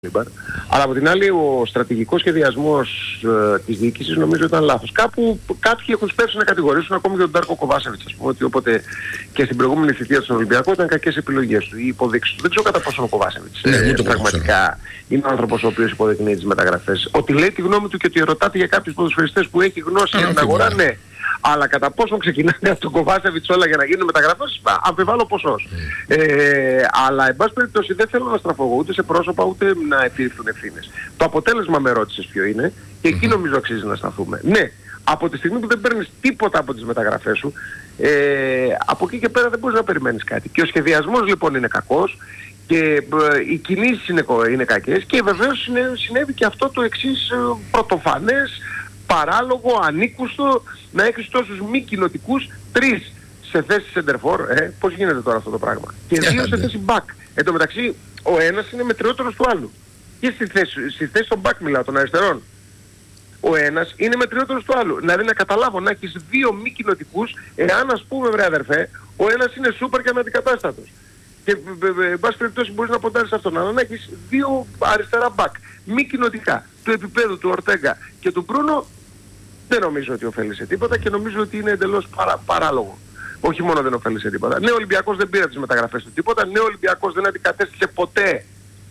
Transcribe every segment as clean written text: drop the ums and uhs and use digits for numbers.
Αλλά από την άλλη ο στρατηγικός σχεδιασμός της διοίκησης νομίζω ήταν λάθος. Κάπου κάποιοι έχουν σπεύσει να κατηγορήσουν ακόμη και τον Ντάρκο Κοβάσεβιτς, ας πούμε, ότι όποτε και στην προηγούμενη θητεία στον Ολυμπιακό ήταν κακές επιλογές του, οι υποδείξεις του. Δεν ξέρω κατά πόσο ο Κοβάσεβιτς πραγματικά είναι ο άνθρωπος ο οποίος υποδεικνύει τις μεταγραφές. Ότι λέει τη γνώμη του και ότι ρωτάτε για κάποιους ποδοσφαιριστές που έχει γνώση για την αγορά, ναι. Αλλά κατά πόσο ξεκινάνε από τον Κοβάσεβιτς όλα για να γίνουν μεταγραφές, αμφιβάλλω ποσός. Αλλά εν πάση περιπτώσει δεν θέλω να στραφώ ούτε σε πρόσωπα ούτε να επιρρυφθούν ευθύνες. Το αποτέλεσμα με ρώτησες ποιο είναι και εκεί νομίζω αξίζει να σταθούμε. Ναι, από τη στιγμή που δεν παίρνεις τίποτα από τις μεταγραφές σου, από εκεί και πέρα δεν μπορείς να περιμένεις κάτι. Και ο σχεδιασμός λοιπόν είναι κακός και οι κινήσεις είναι κακές και βεβαίως συνέβη και αυτό το εξής πρωτοφανές, παράλογο, ανήκουστο, να έχεις τόσους μη κοινοτικούς, 3 σε θέση center for, πώς γίνεται τώρα αυτό το πράγμα. Και 2 σε θέση back. Εν τω μεταξύ, ο ένας είναι μετριότερος του άλλου. Και στη θέση των back μιλάω, των αριστερών. Ο ένας είναι μετριότερος του άλλου. Δηλαδή να καταλάβω να έχεις 2 μη κοινοτικούς, εάν ας πούμε βρε αδερφέ, ο ένας είναι σούπερ και αναντικατάστατος. Και εν πάση περιπτώσει μπορείς να ποντάρεις αυτόν, αλλά να έχεις 2 αριστερά back, μη κοινοτικά, του επίπεδου του Ορτέγκα και του Μπρούνο. Δεν νομίζω ότι ωφέλησε τίποτα και νομίζω ότι είναι εντελώς παράλογο. Όχι μόνο δεν ωφέλησε τίποτα. Ναι, ο Ολυμπιακός δεν πήρε τις μεταγραφές του τίποτα. Ναι, ο Ολυμπιακός δεν αντικατέστησε ποτέ.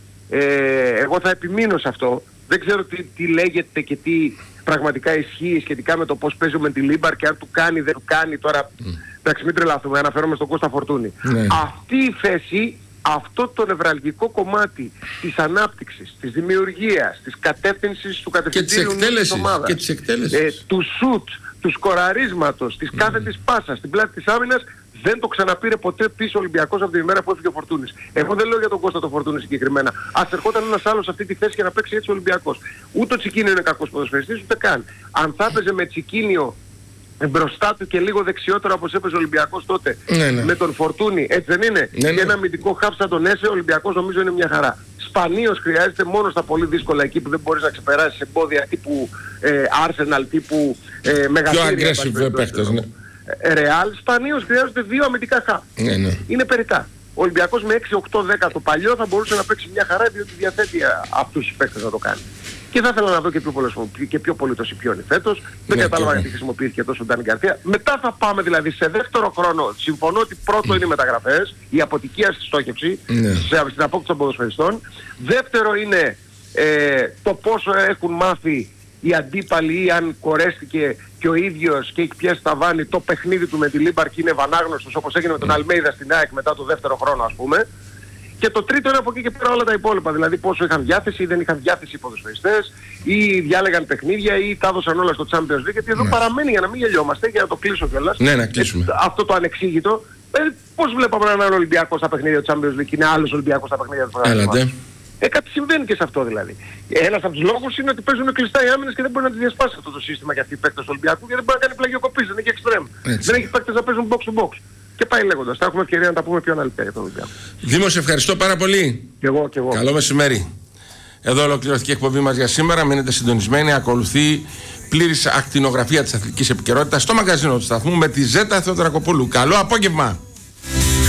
Εγώ θα επιμείνω σε αυτό. Δεν ξέρω τι λέγεται και τι πραγματικά ισχύει σχετικά με το πώς παίζουμε με τη Λίμπαρ και αν του κάνει δεν του κάνει τώρα. Εντάξει, μην τρελαθούμε, αναφέρομαι στον Κώστα Φορτούνη. Ναι. Αυτή η θέση, αυτό το νευραλγικό κομμάτι της ανάπτυξης, της δημιουργίας, της κατεύθυνσης του κατευθυντήριου της ομάδας, και της εκτέλεσης, του σουτ, του σκοραρίσματος, της κάθετης πάσας, στην πλάτη της άμυνας, δεν το ξαναπήρε ποτέ πίσω ο Ολυμπιακός από την ημέρα που έφυγε ο Φορτούνης. Εγώ δεν λέω για τον Κώστα το Φορτούνη συγκεκριμένα. Ας ερχόταν ένας άλλος σε αυτή τη θέση και να παίξει έτσι ο Ολυμπιακός. Ούτε ο Τσικίνιο είναι κακός ποδοσφαιριστής, ούτε καν. Αν θα έπαιζε με Τσικίνιο μπροστά του και λίγο δεξιότερο όπως έπαιζε ο Ολυμπιακός τότε, με τον Φορτούνη, έτσι δεν είναι? Και ένα αμυντικό χαφ σαν τον Έσε, ο Ολυμπιακός νομίζω είναι μια χαρά. Σπανίως χρειάζεται μόνο στα πολύ δύσκολα εκεί που δεν μπορείς να ξεπεράσεις εμπόδια τύπου Arsenal, τύπου μεγαθύρια. Πιο aggressive παίχτες, ναι. Ρεάλ, σπανίως χρειάζονται 2 αμυντικά χαφ. Είναι περιτά. Ο Ολυμπιακός με 6, 8, 10 το παλιό θα μπορούσε να παίξει μια χαρά διότι διαθέτει αυτούς τους παίχτες να το κάνει. Και θα ήθελα να δω και πιο πολύ το Σιπιόνι φέτος. Δεν κατάλαβα γιατί χρησιμοποιήθηκε τόσο ο Ντάνι Γκαρσία. Μετά θα πάμε δηλαδή σε δεύτερο χρόνο. Συμφωνώ ότι πρώτο είναι οι μεταγραφές, η αποτυχία στη στόχευση, στην απόκτηση των ποδοσφαιριστών. Δεύτερο είναι το πόσο έχουν μάθει οι αντίπαλοι ή αν κορέστηκε και ο ίδιος και έχει πιάσει τα βάνη το παιχνίδι του με τη Λίμπαρ και είναι βανάγνωστος όπως έγινε με τον Αλμέιδα στην ΑΕΚ μετά το δεύτερο χρόνο ας πούμε. Και το τρίτο είναι από εκεί και πέρα όλα τα υπόλοιπα. Δηλαδή πόσο είχαν διάθεση ή δεν είχαν διάθεση οι ποδοσφαιριστές ή διάλεγαν παιχνίδια ή τα έδωσαν όλα στο Champions League. Γιατί εδώ παραμένει, για να μην γελιόμαστε, για να το κλείσω κιόλας. Ναι, να κλείσουμε. Αυτό το ανεξήγητο. Πώς βλέπαμε έναν άλλο Ολυμπιακό στα παιχνίδια του Champions League και είναι άλλος Ολυμπιακός στα παιχνίδια του Champions League. Κάτι συμβαίνει και σε αυτό δηλαδή. Ένας από τους λόγους είναι ότι παίζουν κλειστά οι άμυνες και δεν μπορεί να τις διασπάσει αυτό το σύστημα για αυτοί οι παίκτες του Ολυμπιακού γιατί δεν μπορεί να κάνει πλαγιοκοπής, δεν έχει εξτρέμ. Δεν έχει παίκτες να παίζουν box to box. Και πάει λέγοντας. Θα έχουμε ευκαιρία να τα πούμε πιο αναλυτικά για τον Ολυμπιακό. Δήμο, σε ευχαριστώ πάρα πολύ. Και εγώ. Καλό μεσημέρι. Εδώ ολοκληρώθηκε η εκπομπή μας για σήμερα. Μείνετε συντονισμένοι. Ακολουθεί πλήρης ακτινογραφία της αθλητικής επικαιρότητας στο μαγκαζίνο του σταθμού με τη Ζέτα Θεοδρακοπούλου. Καλό απόγευμα.